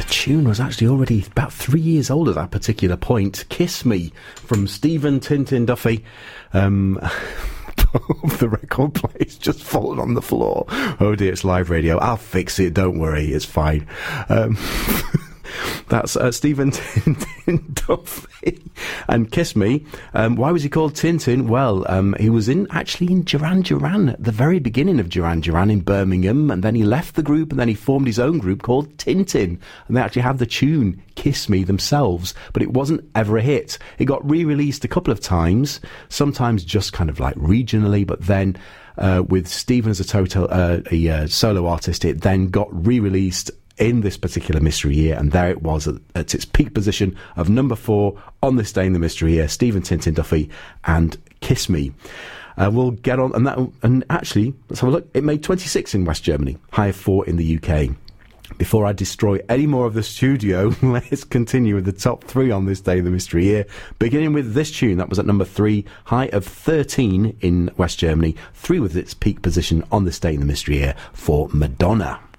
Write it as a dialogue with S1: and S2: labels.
S1: tune was actually already about 3 years old at that particular point. Kiss Me from Stephen Tintin Duffy. The record player's just fallen on the floor. Oh dear, it's live radio. I'll fix it, don't worry, it's fine. That's Stephen Tintin Duffy and Kiss Me. Why was he called Tintin? Well, he was actually in Duran Duran at the very beginning of Duran Duran in Birmingham, and then he left the group and then he formed his own group called Tintin, and they actually have the tune Kiss Me themselves, but it wasn't ever a hit. It got re-released a couple of times, sometimes just kind of like regionally, but then with Stephen as a solo artist, it then got re-released in this particular Mystery Year, and there it was at its peak position of number 4 on this day in the Mystery Year. Stephen Tintin Duffy and Kiss Me. We'll get on, and actually, let's have a look. It made 26 in West Germany, high of 4 in the UK. Before I destroy any more of the studio, let's continue with the top 3 on this day in the Mystery Year, beginning with this tune that was at number 3, high of 13 in West Germany, 3 with its peak position on this day in the Mystery Year for Madonna.